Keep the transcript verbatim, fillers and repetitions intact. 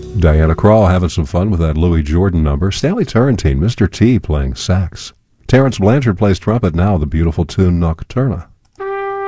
Diana Krall having some fun with that Louis Jordan number. Stanley Turrentine, Mister T, playing sax. Terence Blanchard plays trumpet now, the beautiful tune Nocturna.